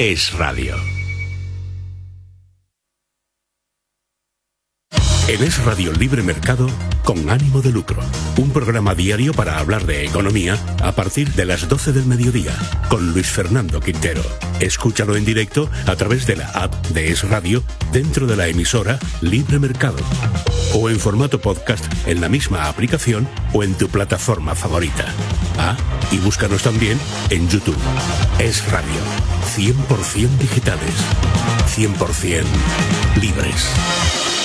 Es Radio. En Es Radio Libre Mercado, con ánimo de lucro. Un programa diario para hablar de economía a partir de las 12 del mediodía, con Luis Fernando Quintero. Escúchalo en directo a través de la app de Es Radio, dentro de la emisora Libre Mercado. O en formato podcast en la misma aplicación o en tu plataforma favorita. Ah, y búscanos también en YouTube. Es Radio. 100% digitales. 100% libres.